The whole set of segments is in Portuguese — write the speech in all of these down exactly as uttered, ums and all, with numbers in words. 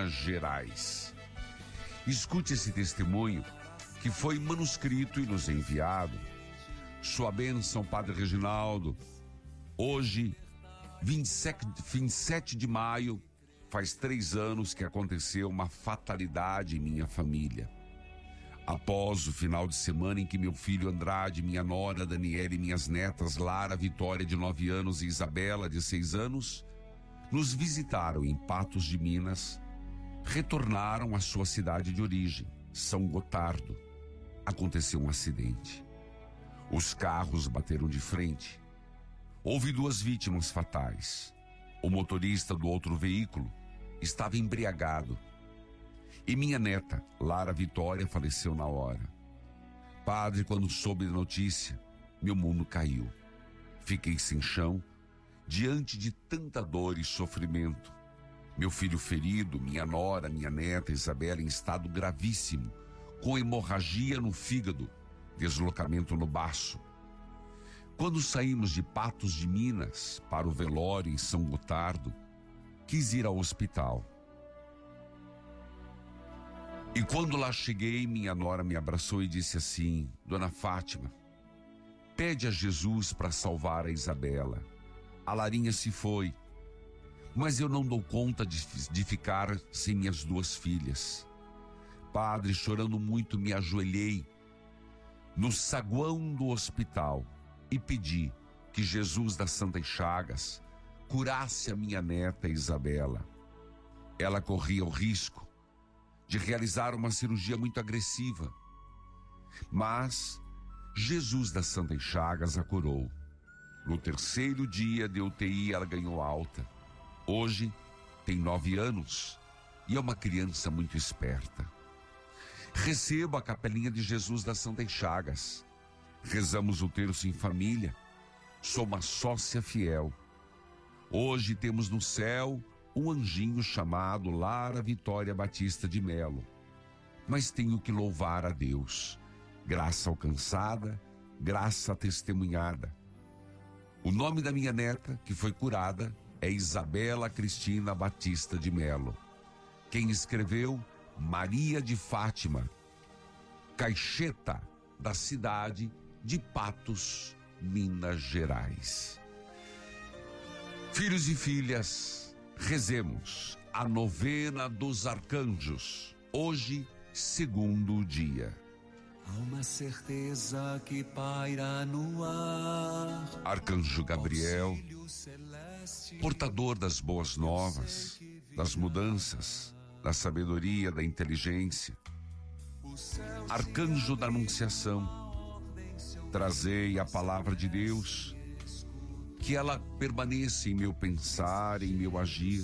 Minas Gerais. Escute esse testemunho que foi manuscrito e nos enviado. Sua bênção, Padre Reginaldo. Hoje, vinte e sete de maio, faz três anos que aconteceu uma fatalidade em minha família. Após o final de semana em que meu filho Andrade, minha nora Daniela e minhas netas Lara, Vitória de nove anos e Isabela de seis anos nos visitaram em Patos de Minas, retornaram à sua cidade de origem, São Gotardo. Aconteceu um acidente. Os carros bateram de frente. Houve duas vítimas fatais. O motorista do outro veículo estava embriagado. E minha neta, Lara Vitória, faleceu na hora. Padre, quando soube da notícia, meu mundo caiu. Fiquei sem chão, diante de tanta dor e sofrimento. Meu filho ferido, minha nora, minha neta Isabela em estado gravíssimo, com hemorragia no fígado, deslocamento no baço. Quando saímos de Patos de Minas para o velório em São Gotardo, quis ir ao hospital. E quando lá cheguei, minha nora me abraçou e disse assim: Dona Fátima, pede a Jesus para salvar a Isabela. A Larinha se foi, mas eu não dou conta de, de ficar sem minhas duas filhas. Padre, chorando muito, me ajoelhei no saguão do hospital e pedi que Jesus das Santas Chagas curasse a minha neta Isabela. Ela corria o risco de realizar uma cirurgia muito agressiva, mas Jesus das Santas Chagas a curou. No terceiro dia de U T I ela ganhou alta. Hoje tem nove anos e é uma criança muito esperta. Recebo a capelinha de Jesus das Santas Chagas. Rezamos o terço em família. Sou uma sócia fiel. Hoje temos no céu um anjinho chamado Lara Vitória Batista de Melo. Mas tenho que louvar a Deus. Graça alcançada, graça testemunhada. O nome da minha neta, que foi curada, é Isabela Cristina Batista de Melo. Quem escreveu? Maria de Fátima, Caixeta, da cidade de Patos, Minas Gerais. Filhos e filhas, rezemos a novena dos arcanjos, hoje, segundo dia. Há uma certeza que paira no ar. Arcanjo Gabriel, portador das boas novas, das mudanças, da sabedoria, da inteligência. Arcanjo da Anunciação, trazei a palavra de Deus, que ela permaneça em meu pensar, em meu agir.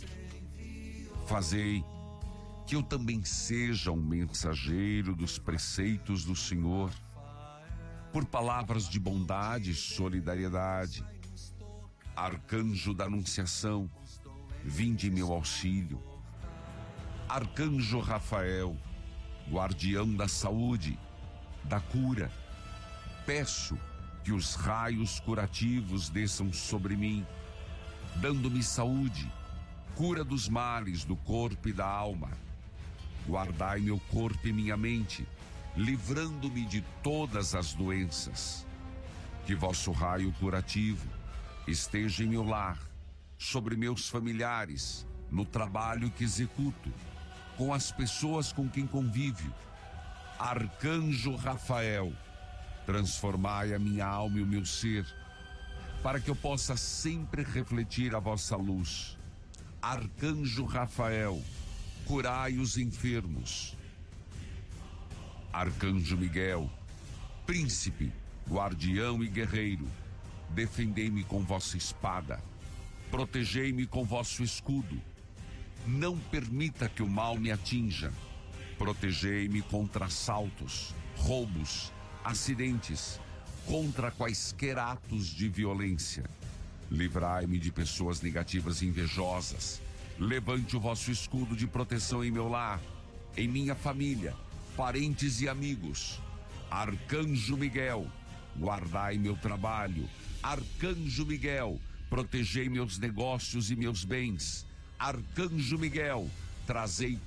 Fazei que eu também seja um mensageiro dos preceitos do Senhor, por palavras de bondade e solidariedade. Arcanjo da Anunciação, vinde em meu auxílio. Arcanjo Rafael, guardião da saúde, da cura, peço que os raios curativos desçam sobre mim, dando-me saúde, cura dos males do corpo e da alma. Guardai meu corpo e minha mente, livrando-me de todas as doenças. Que vosso raio curativo esteja em meu lar, sobre meus familiares, no trabalho que executo, com as pessoas com quem convivo. Arcanjo Rafael, transformai a minha alma e o meu ser, para que eu possa sempre refletir a vossa luz. Arcanjo Rafael, curai os enfermos. Arcanjo Miguel, príncipe, guardião e guerreiro, defendei-me com vossa espada, protegei-me com vosso escudo. Não permita que o mal me atinja. Protegei-me contra assaltos, roubos, acidentes, contra quaisquer atos de violência. Livrai-me de pessoas negativas e invejosas. Levante o vosso escudo de proteção em meu lar, em minha família, parentes e amigos. Arcanjo Miguel, guardai meu trabalho. Arcanjo Miguel, protegei meus negócios e meus bens. Arcanjo Miguel, trazei